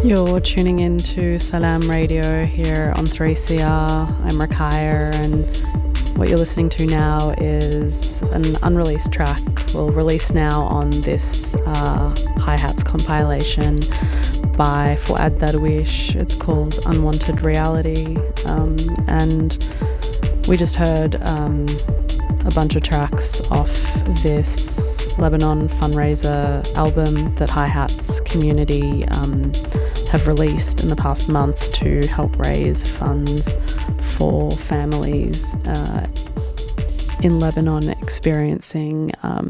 You're tuning in to Salam Radio here on 3CR. I'm Rakaya, and what you're listening to now is an unreleased track. We'll release now on this Hi-Hats compilation by Fuad Darwish. It's called Unwanted Reality, and we just heard a bunch of tracks off this Lebanon fundraiser album that Hi-Hats community have released in the past month to help raise funds for families in Lebanon experiencing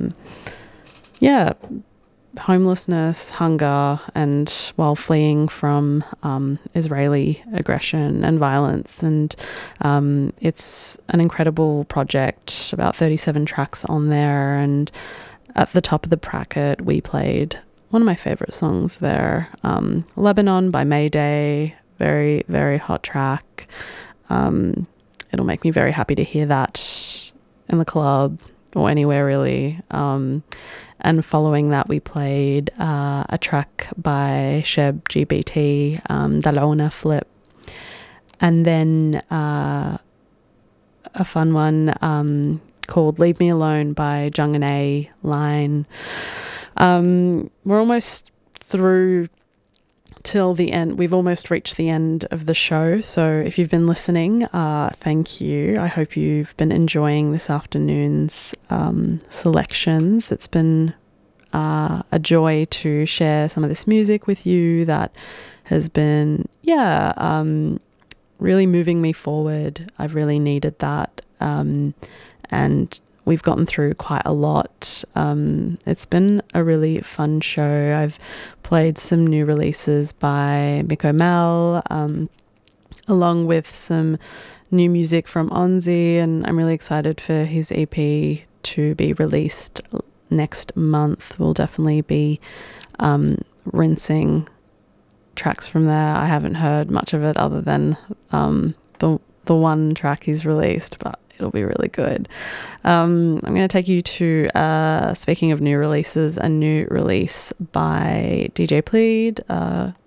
homelessness, hunger, and while fleeing from Israeli aggression and violence. And it's an incredible project, about 37 tracks on there. And at the top of the bracket, we played one of my favorite songs there, Lebanon by Mayday. Very, very hot track. It'll make me very happy to hear that in the club or anywhere really. And following that, we played a track by Sheb GBT, Dal'una Flip. And then a fun one called Leave Me Alone by Jung and A Line. We're almost through till the end. We've almost reached the end of the show. So if you've been listening, thank you. I hope you've been enjoying this afternoon's selections. It's been a joy to share some of this music with you that has been, really moving me forward. I've really needed that. And we've gotten through quite a lot. It's been a really fun show. I've played some new releases by Miko Mel, along with some new music from Onzi, and I'm really excited for his EP to be released next month. We'll definitely be rinsing tracks from there. I haven't heard much of it other than the one track he's released, but it'll be really good. I'm going to take you to, speaking of new releases, a new release by DJ Plead